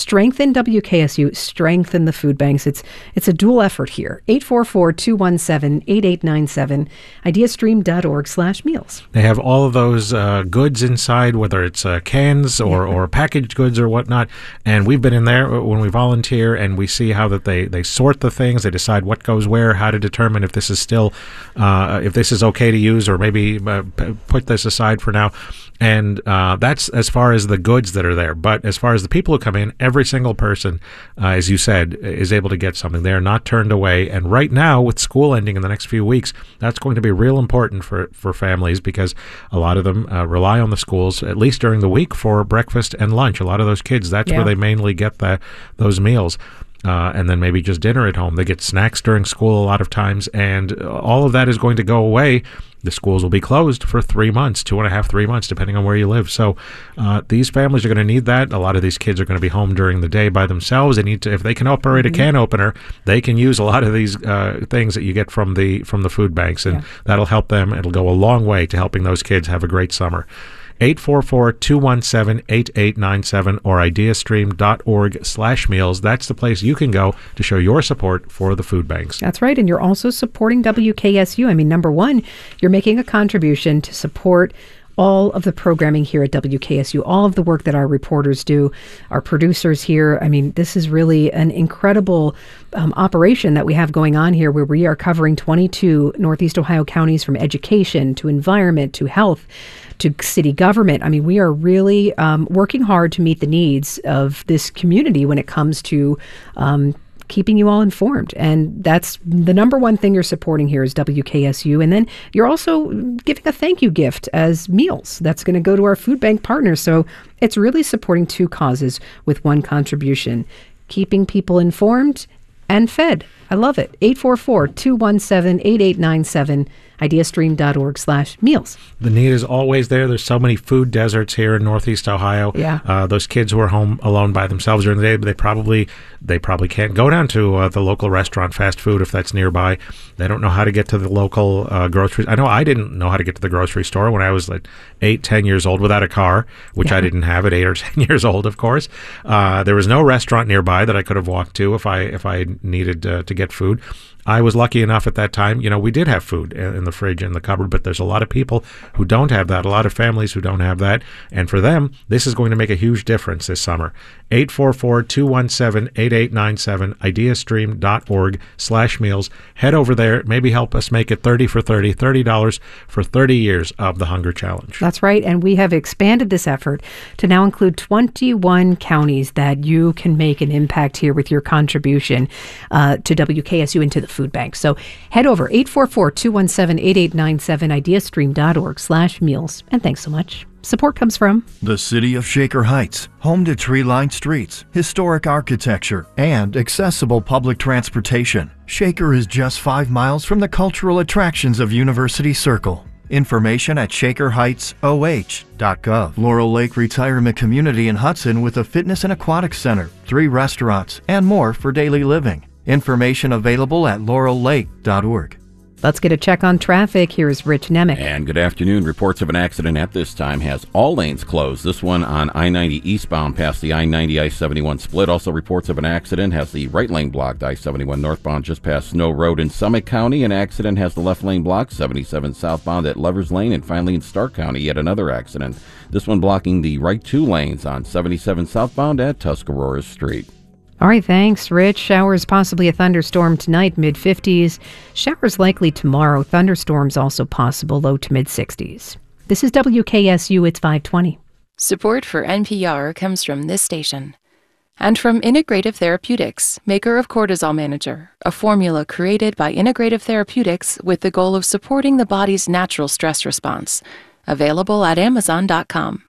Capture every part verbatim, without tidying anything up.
strengthen W K S U, strengthen the food banks. It's it's a dual effort here. eight four four, two one seven, eight eight nine seven, ideastream.org slash meals. They have all of those uh, goods inside, whether it's uh, cans or, yeah. or packaged goods or whatnot. And we've been in there when we volunteer, and we see how that they, they sort the things. They decide what goes where, how to determine if this is still, uh, if this is okay to use, or maybe uh, p- put this aside for now. And uh, that's as far as the goods that are there. But as far as the people who come in, every single person, uh, as you said, is able to get something. They are not turned away. And right now, with school ending in the next few weeks, that's going to be real important for, for families, because a lot of them uh, rely on the schools, at least during the week, for breakfast and lunch. A lot of those kids, that's yeah. where they mainly get the, those meals. Uh, and then maybe just dinner at home. They get snacks during school a lot of times, and all of that is going to go away. The schools will be closed for three months, two and a half, three months, depending on where you live. So uh, these families are going to need that. A lot of these kids are going to be home during the day by themselves. They need to, if they can operate mm-hmm. a can opener, they can use a lot of these uh, things that you get from the from the food banks, and yeah. that'll help them. It'll go a long way to helping those kids have a great summer. eight four four, two one seven, eight eight nine seven or ideastream.org slash meals. That's the place you can go to show your support for the food banks. That's right. And you're also supporting W K S U. I mean, number one, you're making a contribution to support all of the programming here at W K S U, all of the work that our reporters do, our producers here. I mean, this is really an incredible um, operation that we have going on here, where we are covering twenty-two Northeast Ohio counties, from education to environment to health to city government. I mean, we are really um, working hard to meet the needs of this community when it comes to um, keeping you all informed. And that's the number one thing you're supporting here is W K S U. And then you're also giving a thank you gift as meals. That's going to go to our food bank partners. So it's really supporting two causes with one contribution, keeping people informed and fed. I love it. eight four four, two one seven, eight eight nine seven, ideastream.org slash meals. The need is always there. There's so many food deserts here in Northeast Ohio. Yeah. Uh, those kids who are home alone by themselves during the day, they probably they probably can't go down to uh, the local restaurant, fast food, if that's nearby. They don't know how to get to the local uh, grocery. I know I didn't know how to get to the grocery store when I was like eight, ten years old without a car, which yeah. I didn't have at eight or ten years old, of course. Uh, there was no restaurant nearby that I could have walked to if I if I needed uh, to get food. I was lucky enough at that time, you know, we did have food in the fridge and the cupboard, but there's a lot of people who don't have that, a lot of families who don't have that. And for them, this is going to make a huge difference this summer. eight four four, two one seven, eight eight nine seven, ideastream.org slash meals. Head over there. Maybe help us make it thirty for thirty, thirty dollars for thirty years of the Hunger Challenge. That's right. And we have expanded this effort to now include twenty-one counties that you can make an impact here with your contribution uh, to W K S U and to the food bank. So head over eight four four, two one seven, eight eight nine seven, ideastream.org slash meals. And thanks so much. Support comes from the City of Shaker Heights, home to tree-lined streets, historic architecture, and accessible public transportation. Shaker is just five miles from the cultural attractions of University Circle. Information at shaker heights o h dot gov. Laurel Lake Retirement Community in Hudson with a fitness and aquatic center, three restaurants, and more for daily living. Information available at laurel lake dot org. Let's get a check on traffic. Here's Rich Nemec. And good afternoon. Reports of an accident at this time has all lanes closed. This one on I ninety eastbound past the I ninety I seventy-one split. Also reports of an accident has the right lane blocked. I seventy-one northbound just past Snow Road in Summit County. An accident has the left lane blocked. seventy-seven southbound at Lovers Lane. And finally in Stark County, yet another accident. This one blocking the right two lanes on seventy-seven southbound at Tuscarora Street. All right, thanks, Rich. Showers, possibly a thunderstorm tonight, mid fifties. Showers likely tomorrow. Thunderstorms also possible, low to mid sixties. This is W K S U, it's five twenty. Support for N P R comes from this station. And from Integrative Therapeutics, maker of Cortisol Manager, a formula created by Integrative Therapeutics with the goal of supporting the body's natural stress response. Available at amazon dot com.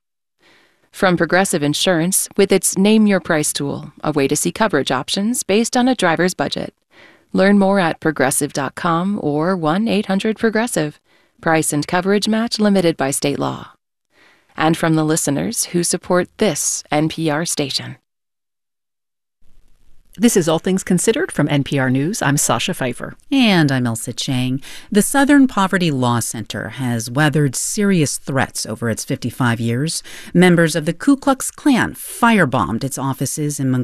From Progressive Insurance, with its Name Your Price tool, a way to see coverage options based on a driver's budget. Learn more at progressive dot com or one eight hundred progressive. Price and coverage match limited by state law. And from the listeners who support this N P R station. This is All Things Considered from N P R News. I'm Sasha Pfeiffer. And I'm Elsa Chang. The Southern Poverty Law Center has weathered serious threats over its fifty-five years. Members of the Ku Klux Klan firebombed its offices in Montgomery